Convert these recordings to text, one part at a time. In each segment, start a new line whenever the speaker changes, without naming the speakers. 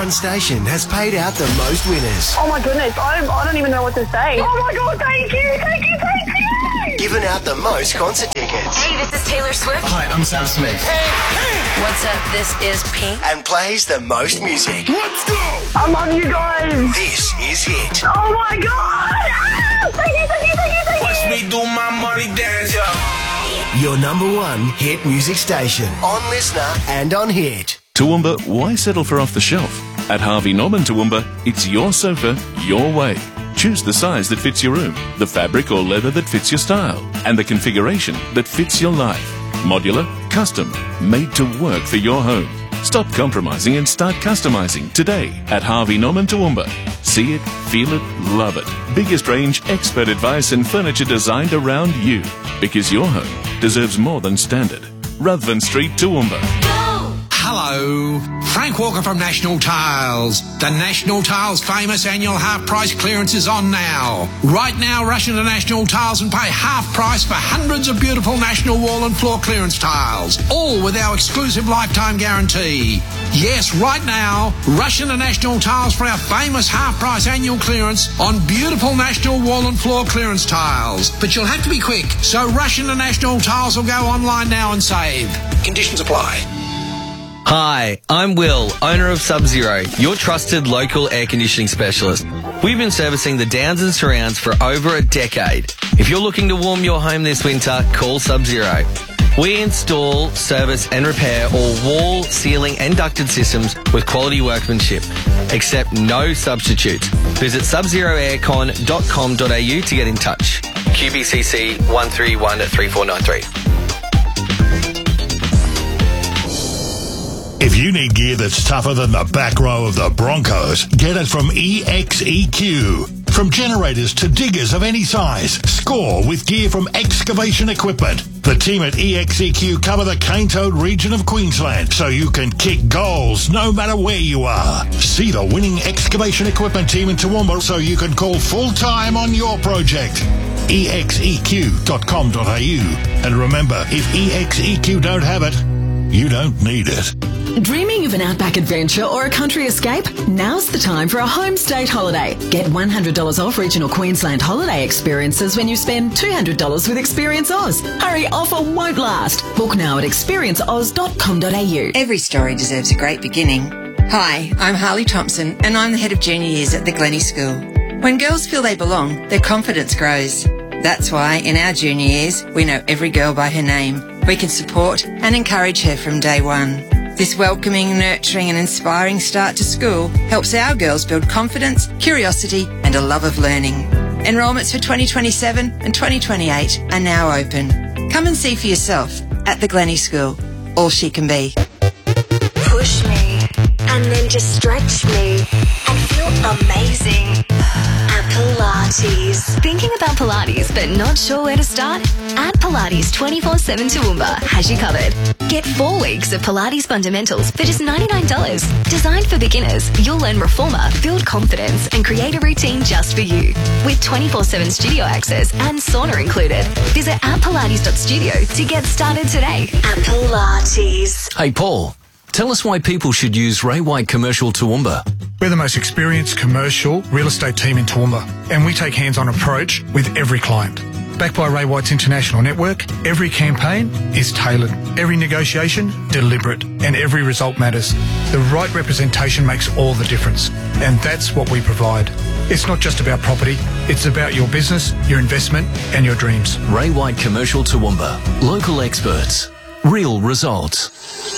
one station has paid out the most winners.
Oh my goodness, I don't even know what to say. Oh my God, thank you.
Given out the most concert tickets.
Hey, this is Taylor Swift.
Hi, I'm Sam Smith.
Hey. What's up? This is Pink.
And plays the most music.
Let's go!
I love you guys.
This is it.
Oh my God. Thank you.
Watch me do my money dance,
Your number one hit music station. On Listener and on Hit.
Toowoomba, why settle for off the shelf? At Harvey Norman Toowoomba, it's your sofa, your way. Choose the size that fits your room, the fabric or leather that fits your style, and the configuration that fits your life. Modular, custom, made to work for your home. Stop compromising and start customizing today at Harvey Norman Toowoomba. See it, feel it, love it. Biggest range, expert advice and furniture designed around you. Because your home deserves more than standard. Ruthven Street, Toowoomba.
Hello, Frank Walker from National Tiles. The National Tiles famous annual half price clearance is on now. Right now, rush into National Tiles and pay half price for hundreds of beautiful National wall and floor clearance tiles, all with our exclusive lifetime guarantee. Yes, right now, rush into National Tiles for our famous half price annual clearance on beautiful National wall and floor clearance tiles. But you'll have to be quick, so rush into National Tiles or go online now and save. Conditions apply.
Hi, I'm Will, owner of Sub-Zero, your trusted local air conditioning specialist. We've been servicing the Downs and surrounds for over a decade. If you're looking to warm your home this winter, call Sub-Zero. We install, service and repair all wall, ceiling and ducted systems with quality workmanship. Accept no substitutes. Visit subzeroaircon.com.au to get in touch. QBCC 1313493.
If you need gear that's tougher than the back row of the Broncos, get it from EXEQ. From generators to diggers of any size, score with gear from Excavation Equipment. The team at EXEQ cover the Cane Toad region of Queensland, so you can kick goals no matter where you are. See the winning Excavation Equipment team in Toowoomba so you can call full-time on your project. EXEQ.com.au. And remember, if EXEQ don't have it, you don't need it.
Dreaming of an outback adventure or a country escape? Now's the time for a home state holiday. Get $100 off regional Queensland holiday experiences when you spend $200 with Experience Oz. Hurry, offer won't last. Book now at experienceoz.com.au.
Every story deserves a great beginning. Hi, I'm Harley Thompson and I'm the head of junior years at the Glennie School. When girls feel they belong, their confidence grows. That's why in our junior years, we know every girl by her name. We can support and encourage her from day one. This welcoming, nurturing and inspiring start to school helps our girls build confidence, curiosity and a love of learning. Enrolments for 2027 and 2028 are now open. Come and see for yourself at the Glennie School. All she can be.
Push me and then just stretch me and feel amazing. At Pilates. Thinking about Pilates but not sure where to start? At Pilates 24/7 Toowoomba has you covered. Get 4 weeks of Pilates fundamentals for just $99. Designed for beginners, you'll learn reformer, build confidence and create a routine just for you. With 24/7 studio access and sauna included. Visit @pilates.studio to get started today. At Pilates.
Hey Paul, tell us why people should use Ray White Commercial Toowoomba.
We're the most experienced commercial real estate team in Toowoomba, and we take hands-on approach with every client. Backed by Ray White's international network, every campaign is tailored, every negotiation deliberate, and every result matters. The right representation makes all the difference, and that's what we provide. It's not just about property, it's about your business, your investment, and your dreams.
Ray White Commercial Toowoomba. Local experts. Real results.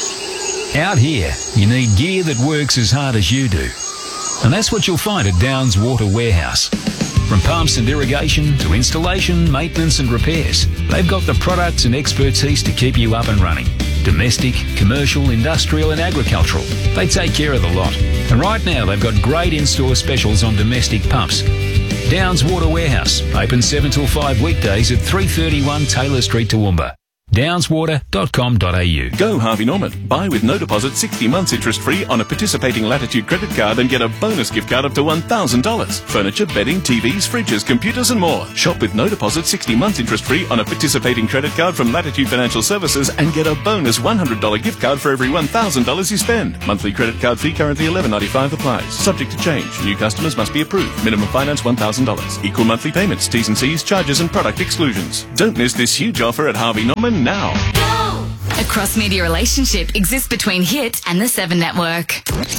Out here, you need gear that works as hard as you do. And that's what you'll find at Downs Water Warehouse. From pumps and irrigation to installation, maintenance and repairs, they've got the products and expertise to keep you up and running. Domestic, commercial, industrial and agricultural. They take care of the lot. And right now they've got great in-store specials on domestic pumps. Downs Water Warehouse, open 7 till 5 weekdays at 331 Taylor Street, Toowoomba. downswater.com.au.
Go Harvey Norman. Buy with no deposit 60 months interest-free on a participating Latitude credit card and get a bonus gift card up to $1,000. Furniture, bedding, TVs, fridges, computers and more. Shop with no deposit 60 months interest-free on a participating credit card from Latitude Financial Services and get a bonus $100 gift card for every $1,000 you spend. Monthly credit card fee currently $11.95 applies. Subject to change. New customers must be approved. Minimum finance $1,000. Equal monthly payments, T's and C's, charges and product exclusions. Don't miss this huge offer at Harvey Norman now.
A cross-media relationship exists between Hit and the 7 Network.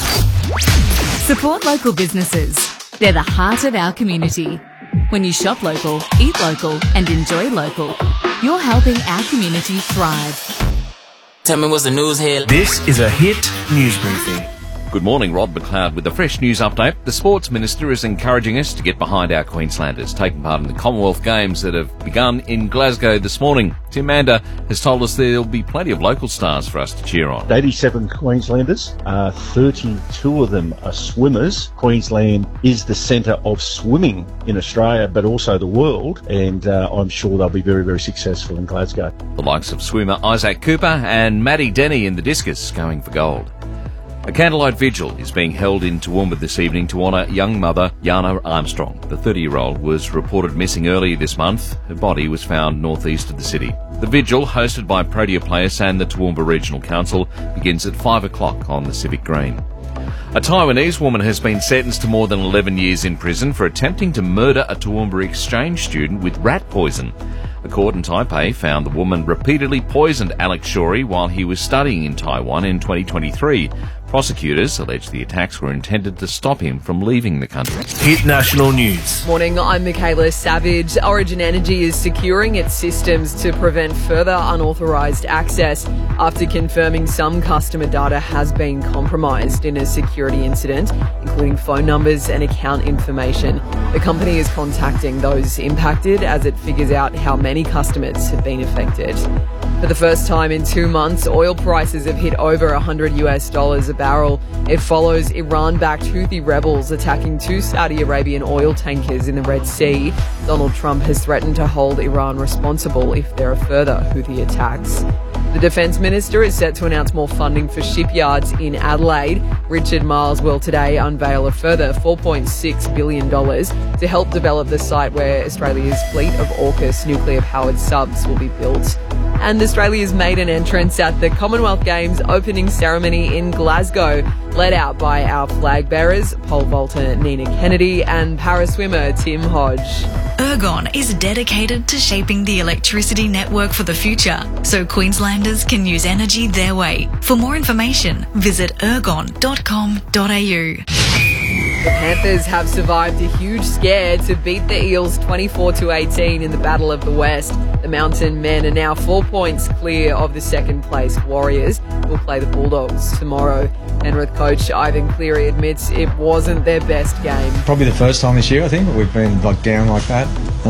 Support local businesses. They're the heart of our community. When you shop local, eat local and enjoy local, you're helping our community thrive.
Tell me what's the news here.
This is a Hit News Briefing.
Good morning, Rod McLeod with a fresh news update. The Sports Minister is encouraging us to get behind our Queenslanders taking part in the Commonwealth Games that have begun in Glasgow this morning. Tim Mander has told us there'll be plenty of local stars for us to cheer on.
87 Queenslanders, 32 of them are swimmers. Queensland is the centre of swimming in Australia, but also the world, and I'm sure they'll be very, very successful in Glasgow.
The likes of swimmer Isaac Cooper and Maddie Denny in the discus going for gold. A candlelight vigil is being held in Toowoomba this evening to honour young mother Yana Armstrong. The 30-year-old was reported missing earlier this month. Her body was found northeast of the city. The vigil, hosted by Proteopleus and the Toowoomba Regional Council, begins at 5 o'clock on the Civic Green. A Taiwanese woman has been sentenced to more than 11 years in prison for attempting to murder a Toowoomba exchange student with rat poison. A court in Taipei found the woman repeatedly poisoned Alex Shorey while he was studying in Taiwan in 2023. Prosecutors allege the attacks were intended to stop him from leaving the country.
Hit National News.
Morning, I'm Michaela Savage. Origin Energy is securing its systems to prevent further unauthorised access after confirming some customer data has been compromised in a security incident, including phone numbers and account information. The company is contacting those impacted as it figures out how many customers have been affected. For the first time in 2 months, oil prices have hit over $100 a barrel. It follows Iran-backed Houthi rebels attacking 2 Saudi Arabian oil tankers in the Red Sea. Donald Trump has threatened to hold Iran responsible if there are further Houthi attacks. The Defence Minister is set to announce more funding for shipyards in Adelaide. Richard Marles will today unveil a further $4.6 billion to help develop the site where Australia's fleet of AUKUS nuclear-powered subs will be built. And Australia's made an entrance at the Commonwealth Games opening ceremony in Glasgow, led out by our flag bearers, pole vaulter Nina Kennedy and para-swimmer Tim Hodge.
Ergon is dedicated to shaping the electricity network for the future, so Queenslanders can use energy their way. For more information, visit ergon.com.au.
The Panthers have survived a huge scare to beat the Eels 24-18 in the Battle of the West. The Mountain Men are now 4 points clear of the second-place Warriors, who will play the Bulldogs tomorrow. Penrith coach Ivan Cleary admits it wasn't their best game.
Probably the first time this year, I think, that we've been down like that.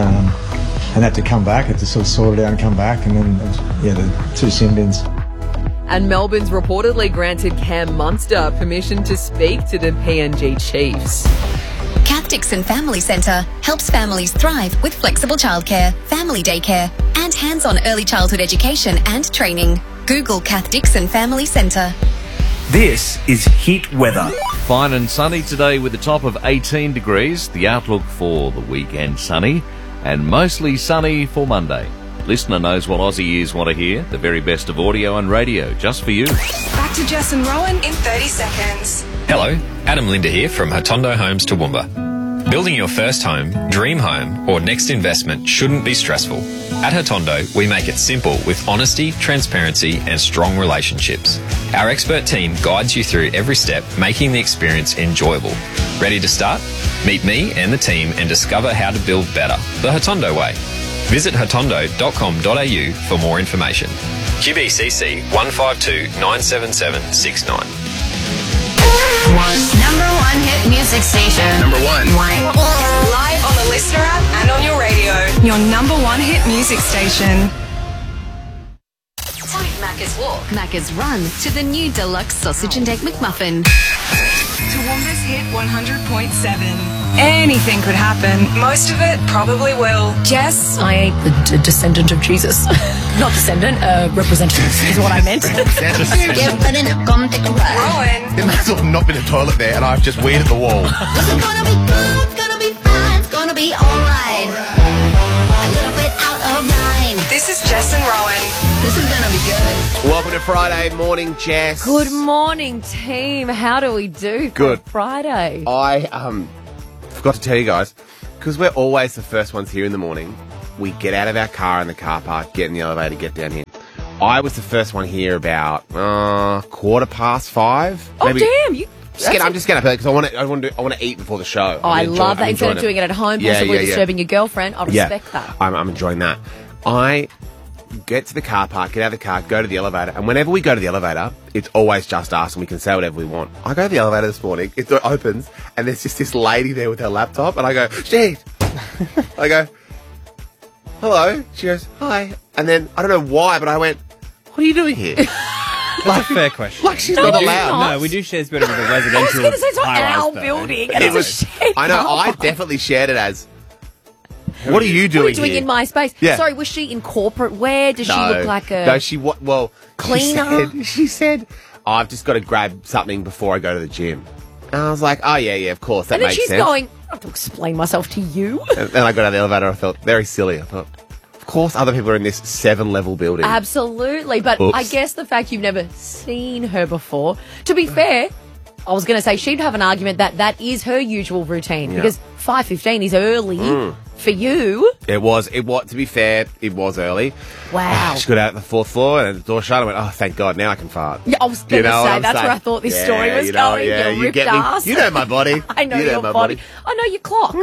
And had to come back, had to sort of sort it out and come back, and then, the 2 sin bins.
And Melbourne's reportedly granted Cam Munster permission to speak to the PNG Chiefs.
Kath Dixon Family Centre helps families thrive with flexible childcare, family daycare, and hands-on early childhood education and training. Google Kath Dixon Family Centre.
This is Hit Weather.
Fine and sunny today with a top of 18 degrees. The outlook for the weekend sunny and mostly sunny for Monday. Listener knows what Aussie ears want to hear. The very best of audio and radio, just for you.
Back to Jess and Rowan in 30 seconds.
Hello, Adam Linder here from Hotondo Homes Toowoomba. Building your first home, dream home, or next investment shouldn't be stressful. At Hotondo, we make it simple with honesty, transparency, and strong relationships. Our expert team guides you through every step, making the experience enjoyable. Ready to start? Meet me and the team and discover how to build better, the Hotondo way. Visit hotondo.com.au for more information. QBCC 152-97769.
Number 1 hit music station.
Number 1.
Live on the Listener app and on your radio. Your number 1 hit music station.
Take Macca's walk, Macca's run to the new deluxe sausage and egg McMuffin.
Toowoomba's Hit 100.7. Anything could happen. Most of it probably will.
Jess, I ain't the descendant of Jesus. Not descendant, representative is what I meant.
Rowan.
There might as well not been a toilet there, and I've just weeded the wall.
It's gonna be good, it's gonna be fine, it's gonna be alright. A little bit out of line.
This is Jess and Rowan.
This is gonna be good.
Welcome to Friday morning, Jess.
Good morning, team. How do we do for
Good.
Friday?
I forgot to tell you guys, because we're always the first ones here in the morning, we get out of our car in the car park, get in the elevator, get down here. I was the first one here about 5:15.
Oh,
maybe.
damn.
I'm just getting up early because I want to eat before the show.
Oh, I love that. Instead of doing it at home, possibly disturbing your girlfriend, I respect that.
I'm enjoying that. I get to the car park, get out of the car, go to the elevator, and whenever we go to the elevator, it's always just us and we can say whatever we want. I go to the elevator this morning, it opens, and there's just this lady there with her laptop, and I go, shit! I go, hello? She goes, hi. And then, I don't know why, but I went, what are you doing here?
That's a fair question.
Like she's not allowed.
No, we do share a bit of a residential.
I was going to say, it's not
high-rise,
our
though.
building, and it's a shared
I know,
car
I
park.
definitely shared it as, what are you doing
What are you doing
here?
in my space?
Yeah.
Sorry, was she in corporate wear? Does she look like a...
No,
cleaner?
She said, I've just got to grab something before I go to the gym. And I was like, oh, yeah, of course, that
And then
makes
she's
sense.
going, I have to explain myself to you.
And then I got out of the elevator, I felt very silly. I thought, of course other people are in this 7-level building.
Absolutely. But
Oops.
I guess the fact you've never seen her before, to be fair, I was going to say she'd have an argument that is her usual routine
Yeah.
because 5:15 is early for you.
It was, to be fair, it was early.
Wow.
She got out at the 4th floor and the door shut. I went, oh, thank God, now I can fart.
Yeah, I was going to say, that's where I thought this story was going.
Yeah,
you
you
ripped
get me.
ass.
You know my body.
I know
You
your
my
body. I know your clock.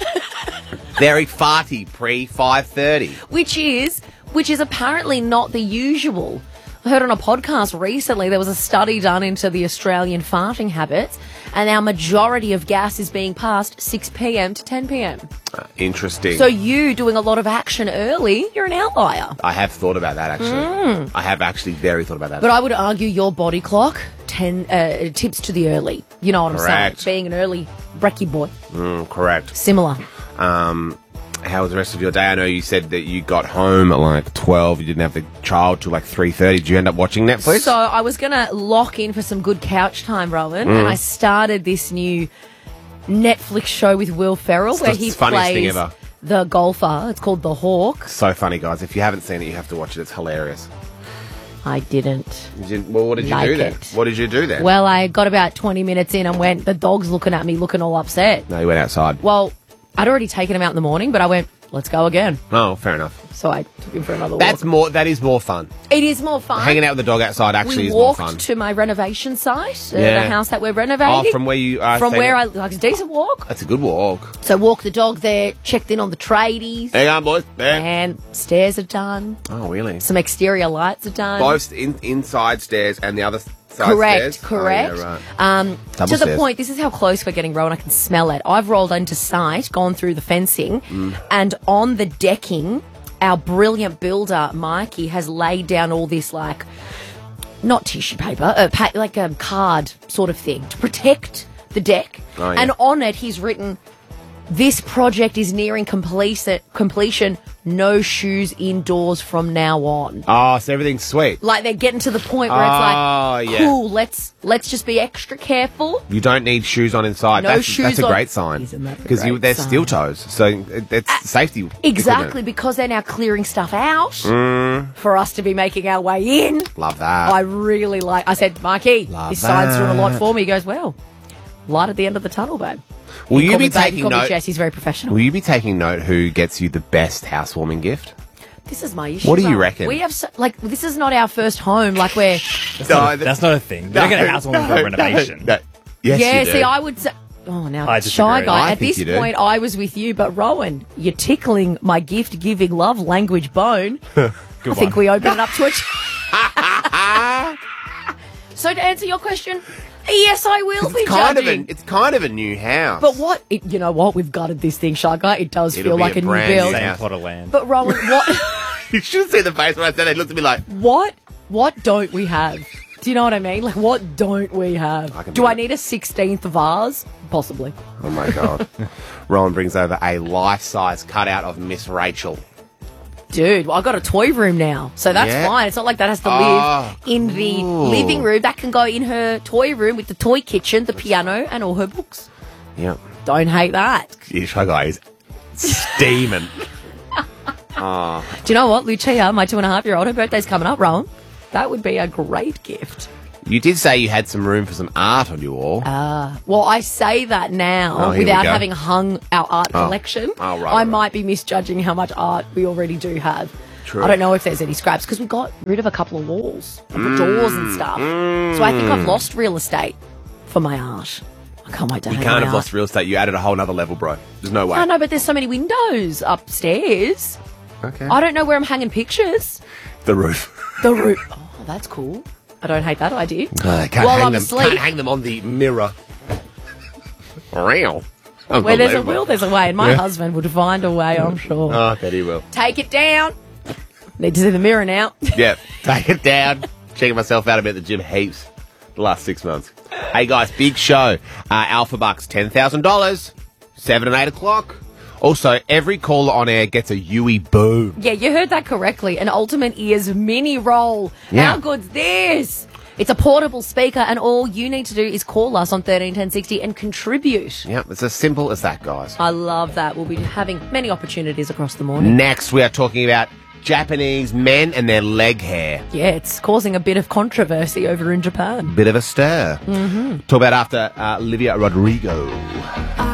Very farty, pre-5:30.
Which is apparently not the usual. I heard on a podcast recently there was a study done into the Australian farting habits, and our majority of gas is being passed 6 p.m. to 10 p.m.
Interesting.
So you doing a lot of action early, you're an outlier.
I have thought about that, actually. I have actually very thought about that.
But I would argue your body clock tips to the early. You know what
Correct.
I'm saying? Being an early brekkie boy.
Correct.
Similar.
How was the rest of your day? I know you said that you got home at like 12. You didn't have the child till like 3:30. Did you end up watching Netflix?
So I was going to lock in for some good couch time, Rowan, and I started this new Netflix show with Will Ferrell where he
funniest thing
plays
ever.
the golfer. It's called The Hawk.
So funny, guys. If you haven't seen it, you have to watch it. It's hilarious.
I didn't.
Well, what did you
like
do then?
it.
What did you do then?
Well, I got about 20 minutes in and went, the dog's looking at me, looking all upset.
No, you went outside.
Well, I'd already taken him out in the morning, but I went, let's go again.
Oh, fair enough.
So I took him for another walk.
That is more fun.
It is more fun.
Hanging out with the dog outside actually
we
is more
walked
fun.
to my renovation site,
Yeah.
the house that we're renovating.
Oh, from where you are
From
staying
where
at?
like a decent walk.
That's a good walk.
So walked the dog there, checked in on the tradies.
Hang on, boys. There.
And stairs are done.
Oh, really?
Some exterior lights are done.
Both inside stairs and the other side
Correct,
stairs?
correct.
Oh, yeah, right.
To
Double
the
stairs.
point, this is how close we're getting, Rowan. I can smell it. I've rolled into site, gone through the fencing, and on the decking, our brilliant builder, Mikey, has laid down all this, like, not tissue paper, like a card sort of thing to protect the deck.
Oh, yeah.
And on it, he's written, this project is nearing completion. No shoes indoors from now on.
Oh, so everything's sweet.
Like they're getting to the point where it's like,
yeah.
cool, let's just be extra careful.
You don't need shoes on inside.
No
that's
shoes
a
on.
great sign.
Isn't that a
Because
great
they're
sign?
steel toes, so it's safety.
Exactly,
equipment.
because they're now clearing stuff out
Mm,
for us to be making our way in.
love that.
I really like. I said, Mikey,
Love
this sign's doing a lot
that.
for me. He goes, well, light at the end of the tunnel, babe.
Will
He
you
called
be
me babe, he
taking
called me
note?
Jess, he's very professional.
Will you be taking note who gets you the best housewarming gift?
This is my issue.
What do you
Rowan.
reckon?
We have this is not our first home. Like we're
That's not a thing. They're not going to housewarming for a renovation.
Yes,
yeah.
you do.
See, I would say. Oh, now
I
shy
disagree.
guy.
I
At
think
this
you do.
point, I was with you, but Rowan, you're tickling my gift-giving love language bone. I think we open it up to it. So to answer your question, yes, I will be judging.
It's kind of a new house.
But what? You know what? We've gutted this thing, Shy Guy. It does
It'll
feel
be
like
a
a new
brand
build.
new
Same
house.
plot of land.
But Rowan, what?
You should see the face when I said it. It looked at me like,
What don't we have?
Do you know what I mean? Like, what don't we have? Do I need a 16th vase? Possibly.
Oh, my God. Rowan brings over a life-size cutout of Miss Rachel.
Dude, well, I've got a toy room now, so that's fine. It's not like that has to live in the living room. That can go in her toy room with the toy kitchen, the piano, and all her books.
Yep.
Don't hate that.
This guy is steaming.
Do you know what, Lucia, my 2.5-year-old, her birthday's coming up, Rowan. That would be a great gift.
You did say you had some room for some art on your wall.
Well, I say that now without having hung our art collection. I might be misjudging how much art we already do have.
True.
I don't know if there's any scraps because we got rid of a couple of walls, of the doors and stuff. So I think I've lost real estate for my art. I can't wait to
You
hang
can't
my
have lost real estate. You added a whole nother level, bro. There's no way.
I know, but there's so many windows upstairs.
Okay.
I don't know where I'm hanging pictures.
The roof.
The roof. Oh, that's cool. I don't hate that idea.
Can't
While
hang
I'm
them,
asleep.
Can't hang them on the mirror. Real.
Where there's a will, there's a way. And my husband would find a way, I'm sure.
Oh, I bet he will.
Take it down. Need to see the mirror now.
Yep. Take it down. Checking myself out about the gym heaps the last 6 months. Hey, guys, big show. Alpha Bucks, $10,000. 7 and 8 o'clock. Also, every caller on air gets a Yui Boom.
Yeah, you heard that correctly. An Ultimate Ears mini roll.
Yeah.
How good's this? It's a portable speaker, and all you need to do is call us on 131060 and contribute.
Yep, it's as simple as that, guys.
I love that. We'll be having many opportunities across the morning.
Next, we are talking about Japanese men and their leg hair.
Yeah, it's causing a bit of controversy over in Japan.
Bit of a stir.
Mm-hmm.
Talk about after Olivia Rodrigo.